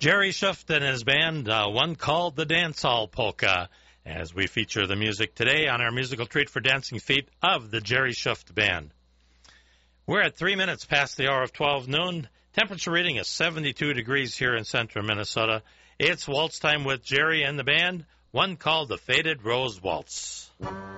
Jerry Schuft and his band, one called the Dancehall Polka, as we feature the music today on our musical treat for dancing feet of the Jerry Schuft Band. We're at 3 minutes past the hour of 12 noon. Temperature reading is 72 degrees here in central Minnesota. It's waltz time with Jerry and the band, one called the Faded Rose Waltz.